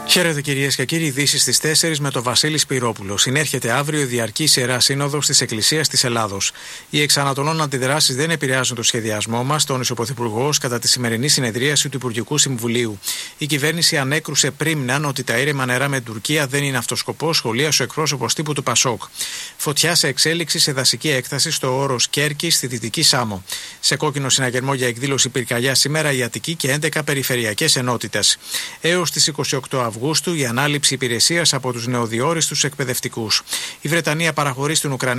Χαίρετε κυρίες και κύριοι, ειδήσεις στις 4 με τον Βασίλη Σπυρόπουλο. Συνέρχεται αύριο η Διαρκής Ιερά Σύνοδος της Εκκλησίας της Ελλάδος. Οι εξανατολών αντιδράσεις δεν επηρεάζουν το σχεδιασμό μας, τόνισε ο Πρωθυπουργός κατά τη σημερινή συνεδρίαση του Υπουργικού Συμβουλίου. Η κυβέρνηση ανέκρουσε πρίμναν ότι τα ήρεμα νερά με την Τουρκία δεν είναι αυτός σκοπός, σχολίασε ο εκπρόσωπος τύπου του Πασόκ. Φωτιά σε εξέλιξη σε δασική έκταση στο όρος Κέρκη στη Δυτική Σάμο. Σε κόκκινο συναγερμό για εκδήλωση πυρκαγιά σήμερα η Αττική και 11 περιφερειακές ενότητες. Έως τις 28 Αυγούστου η ανάληψη υπηρεσίας από τους νεοδιόριστους εκπαιδευτικούς. Η Βρετανία παραχωρεί στην Ουκρανία